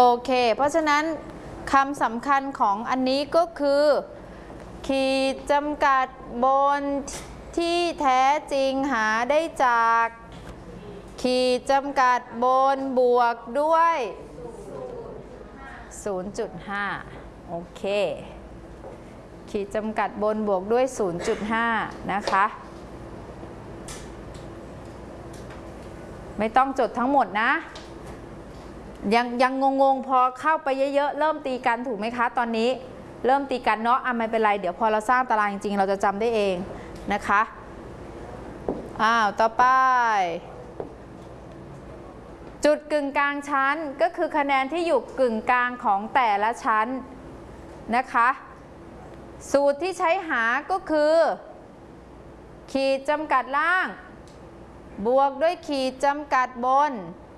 เคเพราะฉะนั้นคำสำคัญของอันนี้ก็คือขีดจำกัดบนที่แท้จริงหาได้จากขีดจำกัดบนบวกด้วย 0.5 โอเคขีดจำกัดบนบวกด้วย 0.5 นะคะไม่ต้องจดทั้งหมดนะยังงงพอเข้าไปเยอะๆเริ่มตีกันถูกไหมคะตอนนี้เริ่มตีกันเนาะไม่เป็นไรเดี๋ยวพอเราสร้างตารางจริงๆเราจะจำได้เองนะคะต่อไปจุดกึ่งกลางชั้นก็คือคะแนนที่อยู่กึ่งกลางของแต่ละชั้นนะคะสูตรที่ใช้หาก็คือขีดจำกัดล่างบวกด้วยขีดจำกัดบน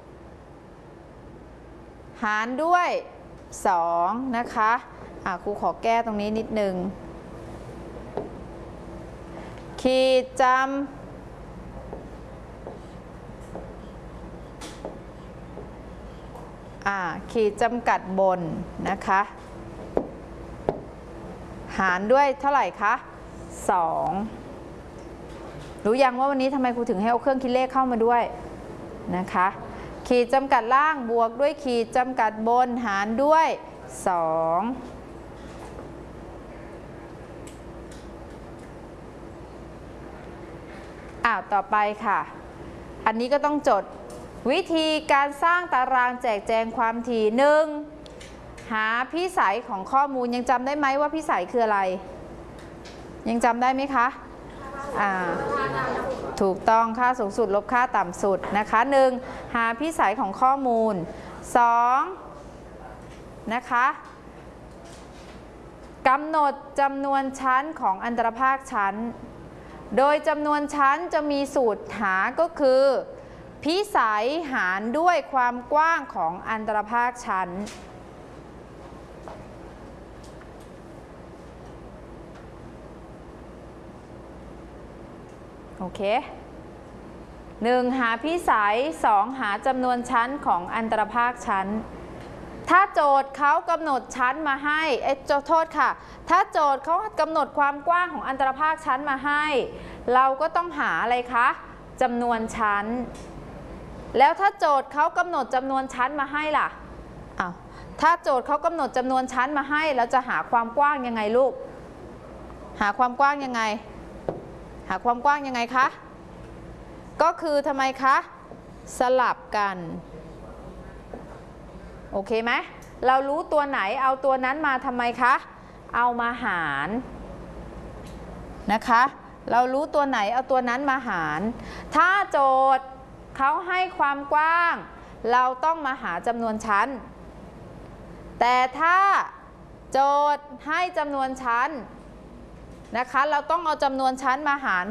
หารด้วย2นะคะครูขอแก้ตรงนี้นิดนึงขีดจำกัดบนนะคะหารด้วยเท่าไหร่คะ2รู้ยังว่าวันนี้ทำไมครูถึงให้เอาเครื่องคิดเลขเข้ามาด้วยนะคะขีดจำกัดล่างบวกด้วยขีดจำกัดบนหารด้วย2ต่อไปค่ะอันนี้ก็ต้องจดวิธีการสร้างตารางแจกแจงความถี่1หาพิสัยของข้อมูลยังจำได้ไหมว่าพิสัยคืออะไรยังจำได้ไหมคะถูกต้องค่าสูงสุดลบค่าต่ำสุดนะคะ1หาพิสัยของข้อมูล2นะคะกำหนดจำนวนชั้นของอันตรภาคชั้นโดยจำนวนชั้นจะมีสูตรหาก็คือพิสัยหารด้วยความกว้างของอันตรภาคชั้นโอเค1หาพิสัย2หาจำนวนชั้นของอันตรภาคชั้นถ้าโจทย์เขากำหนดชั้นมาให้โทษค่ะถ้าโจทย์เขากำหนดความกว้างของอันตรภาคชั้นมาให้เราก็ต้องหาอะไรคะจำนวนชั้นแล้วถ้าโจทย์เขากำหนดจำนวนชั้นมาให้ล่ะถ้าโจทย์เขากำหนดจำนวนชั้นมาให้เราจะหาความกว้างยังไงลูกหาความกว้างยังไงหาความกว้างยังไงคะก็คือทำไมคะสลับกันโอเคไหมเรารู้ตัวไหนเอาตัวนั้นมาทำไมคะเอามาหารนะคะเรารู้ตัวไหนเอาตัวนั้นมาหารถ้าโจทย์เขาให้ความกว้างเราต้องมาหาจำนวนชั้นแต่ถ้าโจทย์ให้จำนวนชั้นนะคะเราต้องเอาจำนวนชั้นมาหาร